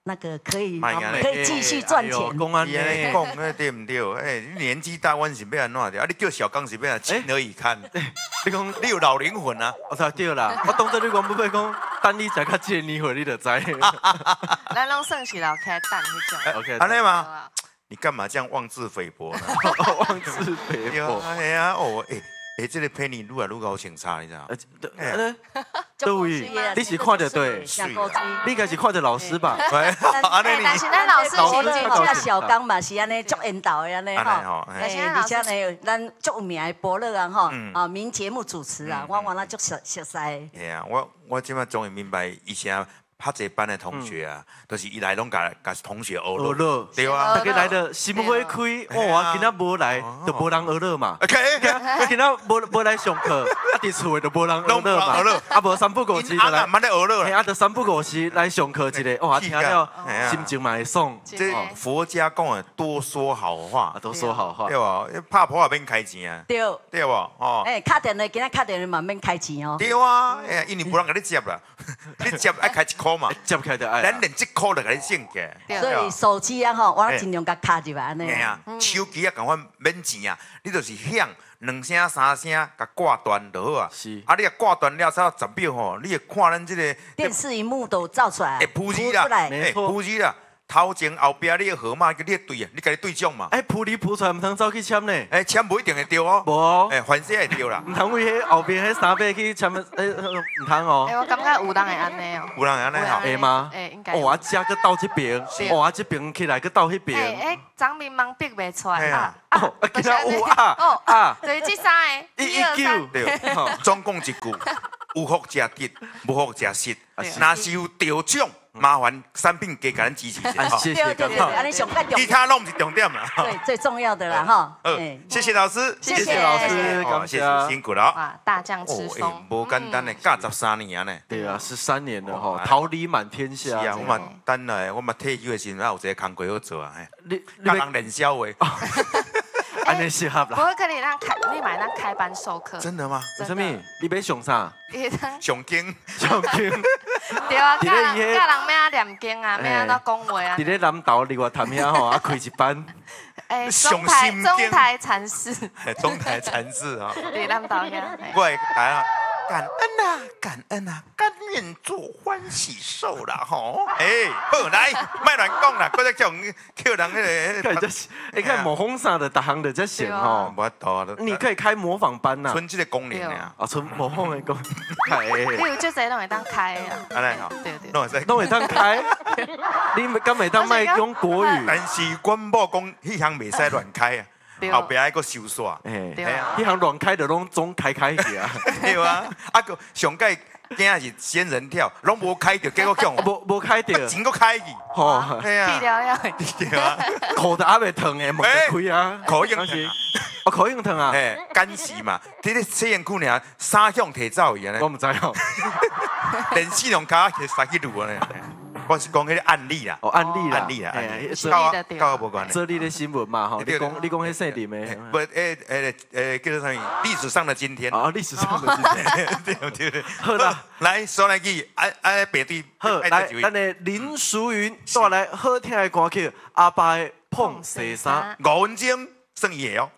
那个可以哎呀可以继续赚钱。 公安呢？ 讲那对唔对？哎，你年纪大，阮是要安怎的？啊，你叫小刚是要情何以堪？ 你讲你有老灵魂啊！ 我操对啦，我当作你讲不会讲，等你食较这年岁你就知。 咱拢算是老开蛋迄种。 OK， 安尼吗？你干嘛这样妄自菲薄呢？ 妄自菲薄。 哎呀，哦，哎，这个佩妮愈来愈高清差，你知道？ 对位，你是看着对，你应该是看着老师吧？ 但是咱老师老是师这小刚嘛是安尼足缘投的安尼吼，而且呢，咱足有名的伯乐啊吼，啊名节目主持啊，我那足熟悉。哎呀，我即摆终于明白以前拍这班的同学啊，都是一来拢甲同学学乐，对啊， 大家来的心花开，哇，今仔无来就无人学乐嘛。今仔无来上课，啊，伫厝的就无人学乐嘛。啊，无三不五时就来， 慢咧学乐啦。 啊，就三不五时来上课一个，哇，听了心情嘛会爽。 这佛家讲的多说好话， 多说好话， 对吧？拍婆也免开钱啊， 对， 对不？哦， 哎，敲电话，今仔敲电话嘛免开钱哦。 对啊，哎，因为无人甲你接啦，你接爱开1箍嘛， 接起来就爱。 咱连1箍就甲你省起。 所以手机啊吼，我尽量甲敲入来安尼。 哎呀，手机啊，赶快免钱啊，你就是响2声3声，甲挂断就好啊。 是。 啊，你啊挂断了，才10秒吼，你会看咱这个电视荧幕都照出来， 扑字啦，扑字啦。头前后壁你的号码叫你对啊，你家己对奖嘛。 哎，扑你扑出来，唔通走去签呢？ 哎，签不一定会对哦。 无。 哎，反正会对啦。 唔通为迄后边迄3百去签，哎，唔通哦。 哎，我感觉有人会安尼哦。 有人会安尼吼？ 会吗？ 哎，应该。 哦，啊，遮搁倒这边，哦，啊，这边起来搁倒迄边。 哎，张明芒逼袂出来啊。 哦，今仔有啊， 就是这3个 119对，总共一句，有福食吉，无福食失。若是有得奖，麻烦产品加咱支持一下。 谢谢， 对，安尼上较重要。 其他拢毋是重点啦。 对，最重要的啦哈。 谢谢老师， 谢谢老师，感谢辛苦了。 哇，大将吃松， 无简单的，教13年呢。 对啊，13年了吼，桃李满天下。 是啊，我嘛等来，我嘛退休的时阵，有一个工作好做啊。你甲人练销的。 安尼适合啦。 不过可能你买咱开班授课。 真的吗？ 为什么？你要上啥？ 上经。 上经。 对啊，教人要念经啊，要安怎讲话啊。 伫咧南投另外潭遐吼，啊开一班。 哎，中台禅师。 中台禅师啊。 伫南投遐。 我来啊。感恩啊，感恩啊，甘愿做欢喜兽啦吼！哎，好来，莫乱讲啦，搁再叫人那个。 你看模仿啥的，大行的在选吼。 无多了。 你可以开模仿班呐。 存这个功能呀。 啊，存模仿的功能。 你有这侪拢会当开啊。 安尼吼。 对对。 拢会当开。你敢会当卖用国语？ 但是官某讲，迄项袂使乱开啊。后壁还佫收煞， 迄行乱开的拢总开去啊， 对啊，啊个上届惊是仙人跳，拢无开着，结果讲无开着， 钱佫开去， 吼， 对啊， 对啊， 裤都还袂疼诶，莫开啊， 可用疼， 哦可用疼啊， 干时嘛，你咧试验区尔，三项提走伊安尼， 我毋知哦， 连4两骹去杀去路安尼。我是讲迄个案例啦， 案例啦， 教无关。 这里的新闻嘛，吼，你讲迄姓林的， 不，叫做啥？历史上的今天。 啊，历史上的今天。 对。 好啦， 来，说来句，排队。 好，来，咱的林淑云带来好听的歌曲《阿爸的碰西衫》 ，5分钟算伊的哦。